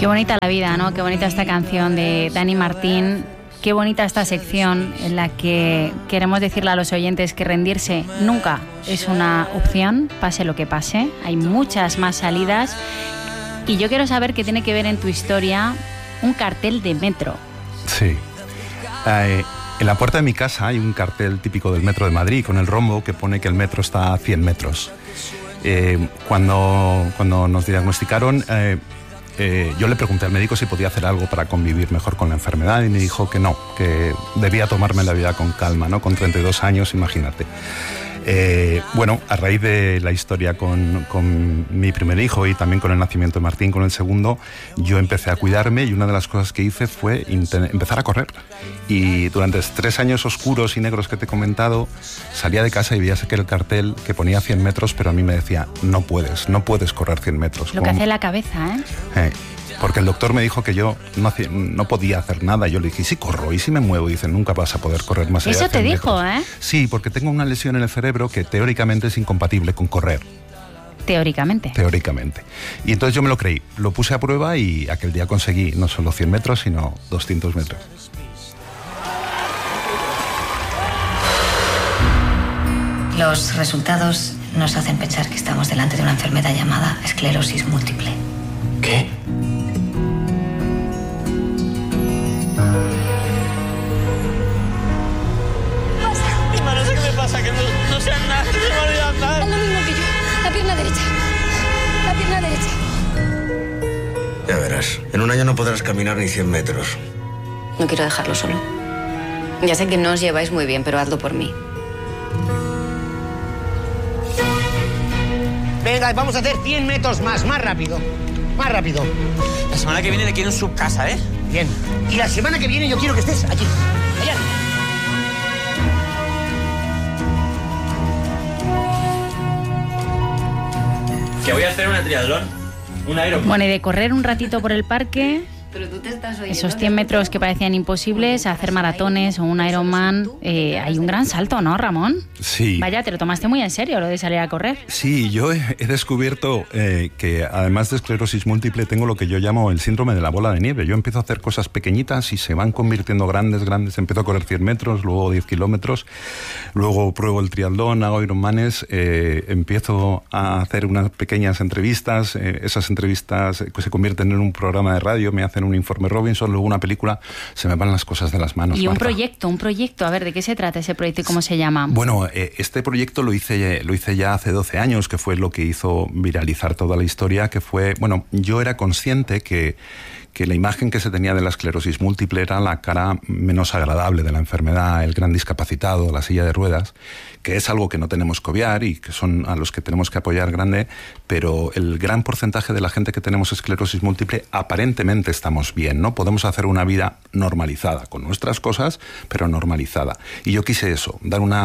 Qué bonita la vida, ¿no? Qué bonita esta canción de Dani Martín. Qué bonita esta sección en la que queremos decirle a los oyentes que rendirse nunca es una opción, pase lo que pase. Hay muchas más salidas. Y yo quiero saber qué tiene que ver en tu historia un cartel de metro. Sí. En la puerta de mi casa hay un cartel típico del metro de Madrid con el rombo que pone que el metro está a 100 metros. Cuando nos diagnosticaron, yo le pregunté al médico si podía hacer algo para convivir mejor con la enfermedad y me dijo que no, que debía tomarme la vida con calma, ¿no? Con 32 años, imagínate. Bueno, a raíz de la historia con mi primer hijo y también con el nacimiento de Martín, con el segundo, yo empecé a cuidarme y una de las cosas que hice fue empezar a correr. Y durante 3 años oscuros y negros que te he comentado, salía de casa y veía aquel cartel que ponía 100 metros, pero a mí me decía, no puedes correr 100 metros. Lo que hace la cabeza, ¿eh? Porque el doctor me dijo que yo no podía hacer nada. Yo le dije, ¿y si corro? ¿Y si me muevo? Y dice, nunca vas a poder correr más allá de 100 metros. Eso te dijo, ¿eh? Sí, porque tengo una lesión en el cerebro que teóricamente es incompatible con correr. Teóricamente. Y entonces yo me lo creí. Lo puse a prueba y aquel día conseguí no solo 100 metros, sino 200 metros. Los resultados nos hacen pensar que estamos delante de una enfermedad llamada esclerosis múltiple. ¿Qué? Emma, no sé qué me pasa, que no sé nada, no se me olvida andar. Haz lo mismo que yo. La pierna derecha. La pierna derecha. Ya verás, en un año no podrás caminar ni 100 metros. No quiero dejarlo solo. Ya sé que no os lleváis muy bien, pero hazlo por mí. Venga, vamos a hacer 100 metros más rápido. Más rápido. La semana que viene le quiero en su casa, ¿eh? Bien. Y la semana que viene yo quiero que estés allí. Allá. Que voy a hacer una triatlón, un Ironman. Bueno, y de correr un ratito por el parque, Pero tú te estás oyendo. esos 100 metros que parecían imposibles, a hacer maratones o un Ironman, hay un gran salto, ¿no, Ramón? Sí. Vaya, te lo tomaste muy en serio, lo de salir a correr. Sí, yo he descubierto que además de esclerosis múltiple tengo lo que yo llamo el síndrome de la bola de nieve. Yo empiezo a hacer cosas pequeñitas y se van convirtiendo grandes. Empiezo a correr 100 metros, luego 10 kilómetros, luego pruebo el triatlón, hago Ironmanes, empiezo a hacer unas pequeñas entrevistas. Esas entrevistas se convierten en un programa de radio, me hacen un informe Robinson, luego una película, se me van las cosas de las manos. Y un Marta. proyecto, a ver, ¿de qué se trata ese proyecto y cómo se llama? Bueno, este proyecto lo hice ya hace 12 años, que fue lo que hizo viralizar toda la historia, que fue, bueno, yo era consciente que la imagen que se tenía de la esclerosis múltiple era la cara menos agradable de la enfermedad, el gran discapacitado, la silla de ruedas, que es algo que no tenemos que obviar y que son a los que tenemos que apoyar grande, pero el gran porcentaje de la gente que tenemos esclerosis múltiple aparentemente estamos bien, ¿no? Podemos hacer una vida normalizada, con nuestras cosas, pero normalizada. Y yo quise eso,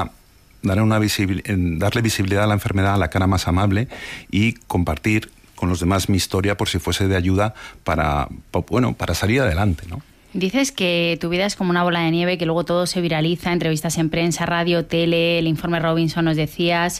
darle visibilidad a la enfermedad, a la cara más amable y compartir con los demás mi historia por si fuese de ayuda para salir adelante, ¿no? Dices que tu vida es como una bola de nieve, que luego todo se viraliza, entrevistas en prensa, radio, tele, el informe Robinson, nos decías,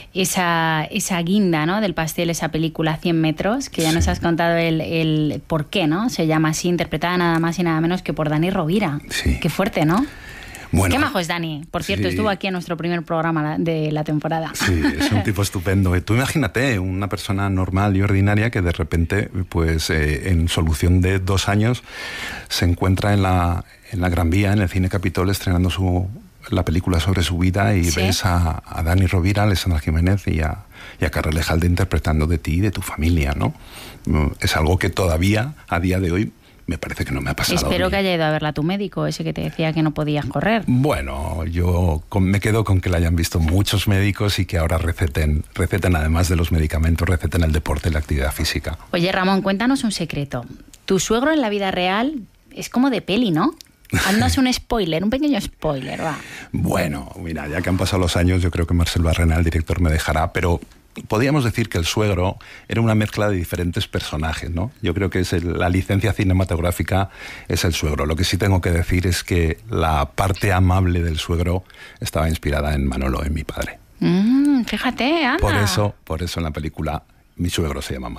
esa guinda, ¿no?, del pastel, esa película 100 metros, que ya nos has contado el por qué, ¿no? Se llama así, interpretada nada más y nada menos que por Dani Rovira. Sí. Qué fuerte, ¿no? Bueno, qué majo es Dani. Por cierto, estuvo aquí en nuestro primer programa de la temporada. Sí, es un tipo estupendo. Tú imagínate, una persona normal y ordinaria que de repente, pues en solución de 2 años, se encuentra en la Gran Vía, en el Cine Capitol, estrenando la película sobre su vida y ¿sí? Ves a Dani Rovira, a Alessandra Jiménez y a Carla Lejalde interpretando de ti y de tu familia, ¿no? Es algo que todavía, a día de hoy, me parece que no me ha pasado. Espero que haya ido a verla tu médico, ese que te decía que no podías correr. Bueno, yo me quedo con que la hayan visto muchos médicos y que ahora receten además de los medicamentos, receten el deporte y la actividad física. Oye, Ramón, cuéntanos un secreto. Tu suegro en la vida real es como de peli, ¿no? Haznos un spoiler, un pequeño spoiler, va. Bueno, mira, ya que han pasado los años, yo creo que Marcel Barrena, el director, me dejará, pero podríamos decir que el suegro era una mezcla de diferentes personajes, ¿no? Yo creo que la licencia cinematográfica es el suegro. Lo que sí tengo que decir es que la parte amable del suegro estaba inspirada en Manolo, en mi padre. Fíjate, anda. Por eso en la película mi suegro se llama Manolo.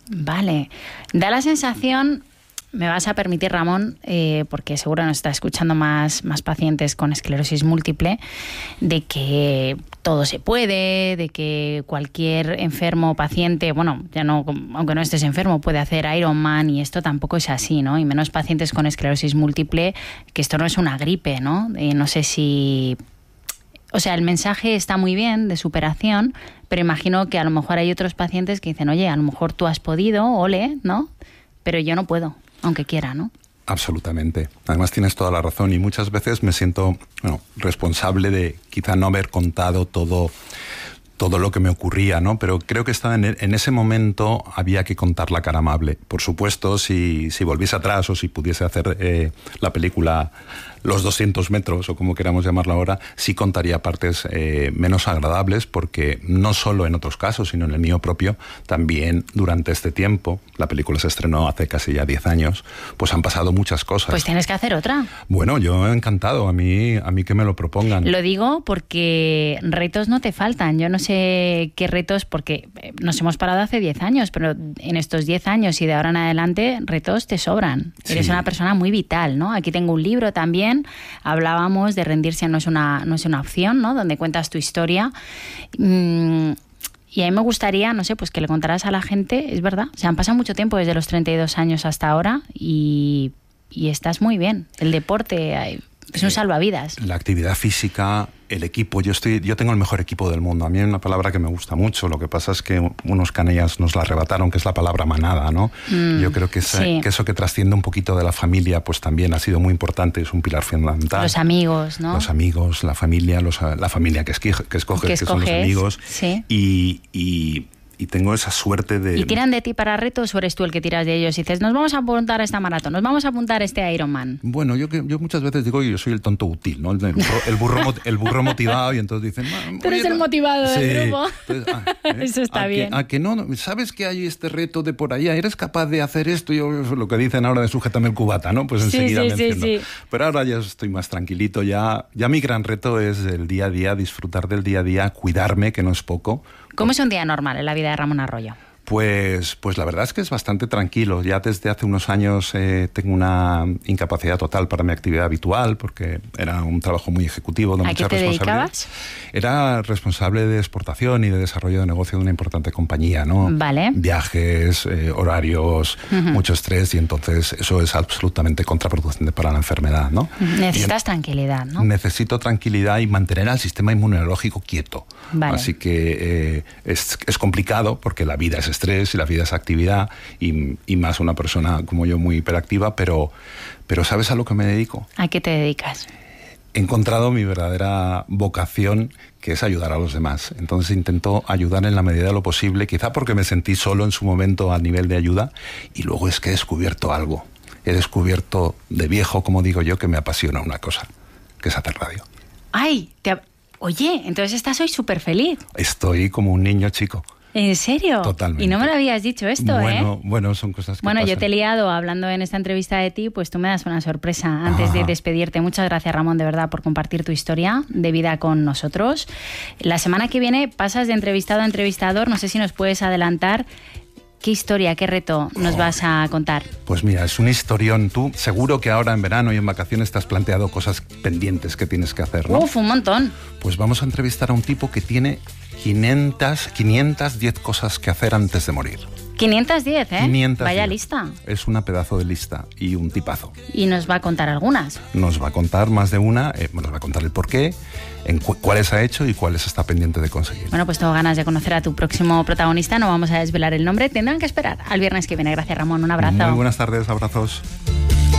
Vale. Da la sensación, me vas a permitir, Ramón, porque seguro nos está escuchando más pacientes con esclerosis múltiple, de que todo se puede, de que cualquier enfermo o paciente, bueno, ya no, aunque no estés enfermo, puede hacer Ironman, y esto tampoco es así, ¿no? Y menos pacientes con esclerosis múltiple, que esto no es una gripe, ¿no? No sé si... O sea, el mensaje está muy bien de superación, pero imagino que a lo mejor hay otros pacientes que dicen, oye, a lo mejor tú has podido, ole, ¿no? Pero yo no puedo, aunque quiera, ¿no? Absolutamente. Además tienes toda la razón, y muchas veces me siento responsable de quizá no haber contado todo lo que me ocurría, ¿no? Pero creo que en ese momento había que contar la cara amable. Por supuesto, si volviese atrás o si pudiese hacer la película Los 200 metros, o como queramos llamarla ahora, sí contaría partes menos agradables, porque no solo en otros casos, sino en el mío propio, también durante este tiempo, la película se estrenó hace casi ya 10 años, pues han pasado muchas cosas. Pues tienes que hacer otra. Bueno, yo encantado, a mí que me lo propongan. Lo digo porque retos no te faltan. Yo no sé qué retos, porque nos hemos parado hace 10 años, pero en estos 10 años y de ahora en adelante, retos te sobran. Sí. Eres una persona muy vital, ¿no? Aquí tengo un libro también. Hablábamos de rendirse no es una opción, ¿no? Donde cuentas tu historia. Y a mí me gustaría, no sé, pues que le contaras a la gente, es verdad, o sea, han pasado mucho tiempo desde los 32 años hasta ahora y estás muy bien. El deporte es un salvavidas. La actividad física, el equipo, yo tengo el mejor equipo del mundo. A mí hay una palabra que me gusta mucho, lo que pasa es que unos canallas nos la arrebataron, que es la palabra manada, ¿no? Yo creo que eso que trasciende un poquito de la familia, pues también ha sido muy importante, es un pilar fundamental. Los amigos, ¿no? Los amigos, la familia, la familia que escoges, que son los amigos. Sí. Y tengo esa suerte de... ¿Y tiran de ti para retos o eres tú el que tiras de ellos y dices, nos vamos a apuntar a esta maratón, nos vamos a apuntar a este Ironman? Bueno, yo muchas veces digo que yo soy el tonto útil, ¿no? El burro motivado, y entonces dicen... Tú eres el motivado del grupo. Entonces, eso está bien. ¿A que no? ¿Sabes que hay este reto de por allá? ¿Eres capaz de hacer esto? Yo, lo que dicen ahora de sujétame el cubata, ¿no? Pues enseguida me enciendo. Sí. Pero ahora ya estoy más tranquilito, ya mi gran reto es el día a día, disfrutar del día a día, cuidarme, que no es poco. ¿Cómo es un día normal en la vida de Ramón Arroyo? Pues la verdad es que es bastante tranquilo. Ya desde hace unos años tengo una incapacidad total para mi actividad habitual, porque era un trabajo muy ejecutivo, de mucha responsabilidad. ¿A qué te dedicabas? Era responsable de exportación y de desarrollo de negocio de una importante compañía, ¿no? Vale. Viajes, horarios, mucho estrés, y entonces eso es absolutamente contraproducente para la enfermedad, ¿no? Necesitas tranquilidad, ¿no? Necesito tranquilidad y mantener al sistema inmunológico quieto. Vale. Así que es complicado, porque la vida es estrés y la vida es actividad, y más una persona como yo muy hiperactiva, pero ¿sabes a lo que me dedico? ¿A qué te dedicas? He encontrado mi verdadera vocación, que es ayudar a los demás. Entonces intento ayudar en la medida de lo posible, quizá porque me sentí solo en su momento a nivel de ayuda, y luego es que he descubierto algo. He descubierto de viejo, como digo yo, que me apasiona una cosa, que es hacer radio. ¡Ay! Oye, entonces estás hoy súper feliz. Estoy como un niño chico. ¿En serio? Totalmente. Y no me lo habías dicho esto, Bueno, son cosas que pasan. Yo te he liado hablando en esta entrevista de ti, pues tú me das una sorpresa antes de despedirte. Muchas gracias, Ramón, de verdad, por compartir tu historia de vida con nosotros. La semana que viene pasas de entrevistado a entrevistador. No sé si nos puedes adelantar qué historia, qué reto nos vas a contar. Pues mira, es un historión. Tú seguro que ahora en verano y en vacaciones te has planteado cosas pendientes que tienes que hacer, ¿no? Un montón. Pues vamos a entrevistar a un tipo que tiene 510 cosas que hacer antes de morir. 510, ¿eh? 510. Vaya lista. Es una pedazo de lista y un tipazo. ¿Y nos va a contar algunas? Nos va a contar más de una, nos va a contar el porqué, cuáles ha hecho y cuáles está pendiente de conseguir. Bueno, pues tengo ganas de conocer a tu próximo protagonista, no vamos a desvelar el nombre, tendrán que esperar al viernes que viene. Gracias, Ramón, un abrazo. Muy buenas tardes, abrazos.